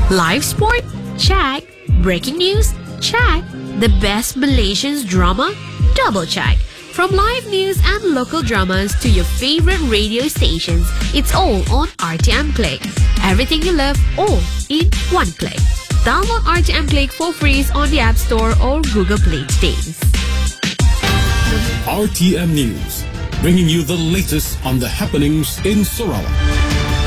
Live sport? Check. Breaking news? Check. The best Malaysian drama? Double check. From live news and local dramas to your favorite radio stations, it's all on RTM Click. Everything you love, all in one click. Download RTM Click for free on the App Store or Google Play today. RTM News, bringing you the latest on the happenings in Sarawak.